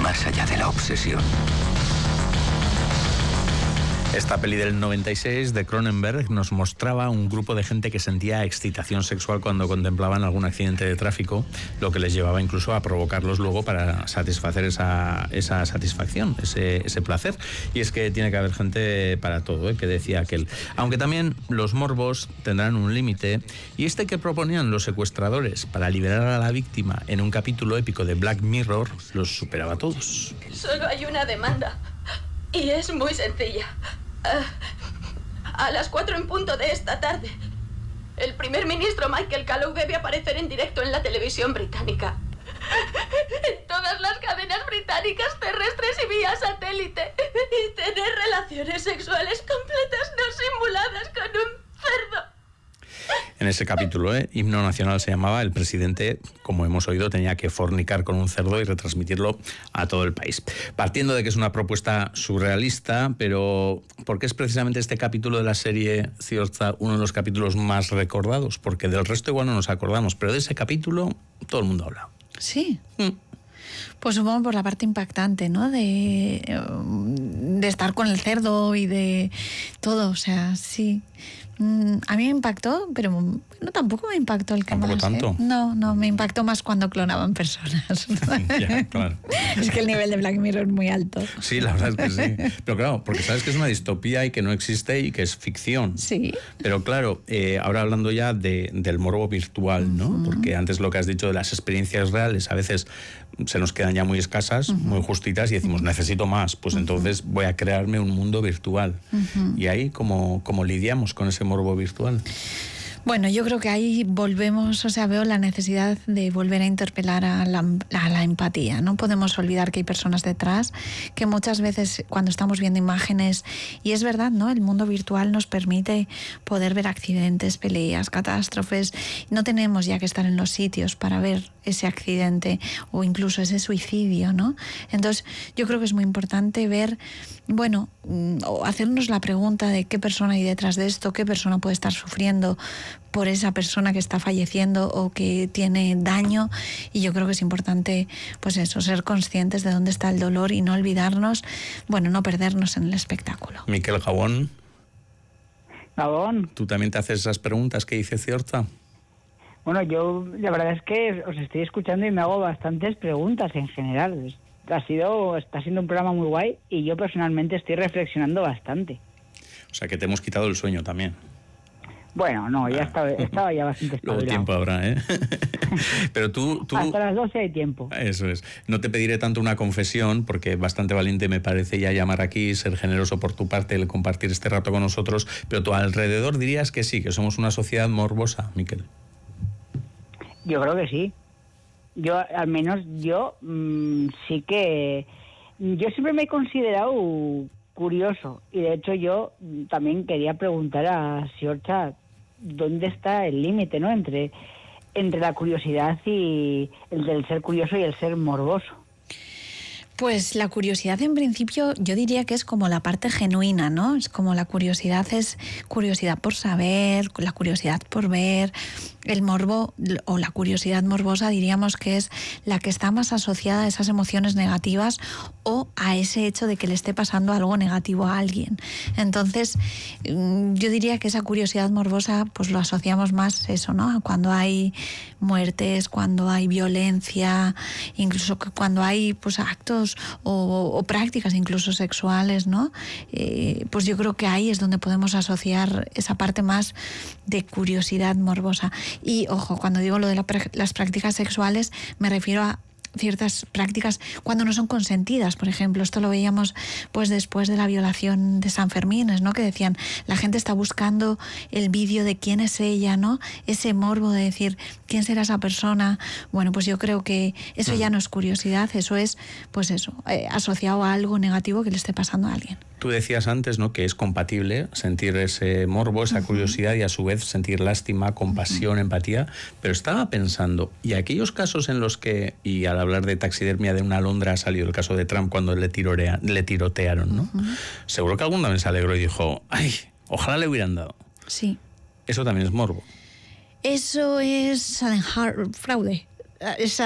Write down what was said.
más allá de la obsesión. Esta peli del 96 de Cronenberg nos mostraba un grupo de gente que sentía excitación sexual cuando contemplaban algún accidente de tráfico, lo que les llevaba incluso a provocarlos luego para satisfacer esa satisfacción, ese placer. Y es que tiene que haber gente para todo, que decía aquel. Aunque también los morbos tendrán un límite, y este que proponían los secuestradores para liberar a la víctima en un capítulo épico de Black Mirror los superaba a todos. Solo hay una demanda, y es muy sencilla. A las 4 en punto de esta tarde, el primer ministro Michael Gallagher debe aparecer en directo en la televisión británica, en todas las cadenas británicas terrestres y vía satélite, y tener relaciones sexuales completas no simuladas con un cerdo. En ese capítulo, Himno Nacional se llamaba, el presidente, como hemos oído, tenía que fornicar con un cerdo y retransmitirlo a todo el país. Partiendo de que es una propuesta surrealista, pero ¿por qué es precisamente este capítulo de la serie Ziorza uno de los capítulos más recordados? Porque del resto igual no nos acordamos, pero de ese capítulo todo el mundo habla. Sí. Pues supongo por la parte impactante, ¿no? De estar con el cerdo y de todo, o sea, sí. A mí me impactó, pero no, tampoco me impactó el que ¿Tampoco más. tanto? No, me impactó más cuando clonaban personas. Ya, claro. Es que el nivel de Black Mirror es muy alto. Sí, la verdad es que sí. Pero claro, porque sabes que es una distopía y que no existe y que es ficción. Sí. Pero claro, ahora hablando ya del morbo virtual, ¿no? Porque antes lo que has dicho de las experiencias reales a veces se nos quedan ya muy escasas, muy justitas y decimos, necesito más. Pues entonces voy a crearme un mundo virtual. Y ahí, ¿cómo lidiamos con ese morbo virtual? Bueno, yo creo que ahí volvemos, o sea, veo la necesidad de volver a interpelar a la empatía. No podemos olvidar que hay personas detrás, que muchas veces cuando estamos viendo imágenes, y es verdad, ¿no? El mundo virtual nos permite poder ver accidentes, peleas, catástrofes. No tenemos ya que estar en los sitios para ver ese accidente o incluso ese suicidio, ¿no? Entonces, yo creo que es muy importante ver, bueno, o hacernos la pregunta de qué persona hay detrás de esto, qué persona puede estar sufriendo por esa persona que está falleciendo o que tiene daño, y yo creo que es importante, pues eso, ser conscientes de dónde está el dolor y no olvidarnos, bueno, no perdernos en el espectáculo. Miquel Gabón. Gabón. ¿Tú también te haces esas preguntas que dice Ziorza? Bueno, yo la verdad es que os estoy escuchando y me hago bastantes preguntas en general. Está siendo un programa muy guay y yo personalmente estoy reflexionando bastante. O sea que te hemos quitado el sueño también. Bueno, no, ya estaba ya bastante espabilado. Luego tiempo habrá, ¿eh? Pero tú... Hasta las 12 hay tiempo. Eso es. No te pediré tanto una confesión, porque bastante valiente me parece ya llamar aquí, ser generoso por tu parte, el compartir este rato con nosotros, pero tú alrededor dirías que sí, que somos una sociedad morbosa, Miquel. Yo creo que sí. Al menos yo sí que... Yo siempre me he considerado curioso, y de hecho yo también quería preguntar a Ziorza dónde está el límite, ¿no? entre la curiosidad y el del ser curioso y el ser morboso. Pues la curiosidad, en principio, yo diría que es como la parte genuina, ¿no? Es como la curiosidad es curiosidad por saber, la curiosidad por ver. El morbo o la curiosidad morbosa diríamos que es la que está más asociada a esas emociones negativas o a ese hecho de que le esté pasando algo negativo a alguien. Entonces, yo diría que esa curiosidad morbosa pues lo asociamos más eso, ¿no? Cuando hay muertes, cuando hay violencia, incluso cuando hay pues actos o prácticas incluso sexuales, ¿no? Pues yo creo que ahí es donde podemos asociar esa parte más de curiosidad morbosa. Y ojo, cuando digo lo de las prácticas sexuales me refiero a ciertas prácticas cuando no son consentidas. Por ejemplo, esto lo veíamos pues después de la violación de San Fermín, ¿no? Que decían, la gente está buscando el vídeo de quién es ella, ¿no? Ese morbo de decir, ¿quién será esa persona? Bueno, pues yo creo que eso ya no es curiosidad, eso es, pues eso, asociado a algo negativo que le esté pasando a alguien. Tú decías antes, ¿no?, que es compatible sentir ese morbo, esa curiosidad y a su vez sentir lástima, compasión, empatía, pero estaba pensando, y aquellos casos en los que, y al hablar de taxidermia de una alondra ha salido el caso de Trump cuando le tirotearon, ¿no? Seguro que alguna vez se alegró y dijo, ¡ay, ojalá le hubieran dado! Sí. Eso también es morbo. Eso es fraude.